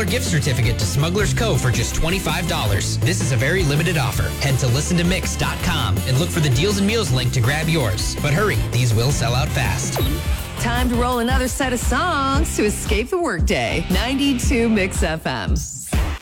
$50 gift certificate to Smuggler's Cove for just $25. This is a very limited offer. Head to listentomix.com and look for the Deals and Meals link to grab yours. But hurry, these will sell out fast. Time to roll another set of songs to escape the workday. 92 Mix FM.